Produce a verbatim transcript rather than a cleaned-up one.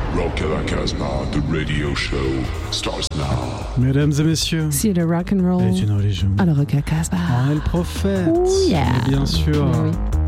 Rock à la Casbah, the radio show starts now. Mesdames et messieurs, si le rock and roll est une religion. alors Rock à Casbah. Ah, le prophète. Oh yeah. Et bien sûr. Oui.